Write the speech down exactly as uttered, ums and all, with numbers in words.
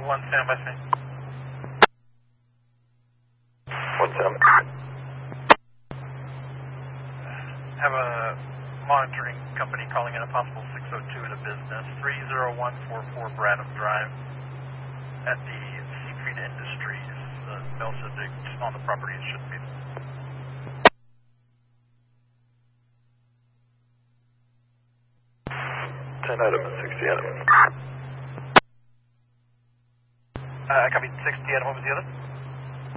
one, stand by me. One seven. Have a monitoring company calling in a possible six oh two at a business, three oh one four four Bradham Drive at the Siegfried Industries. The no subject on the property, it should be. ten item and sixty item. Uh, I copied sixty item, what was the other?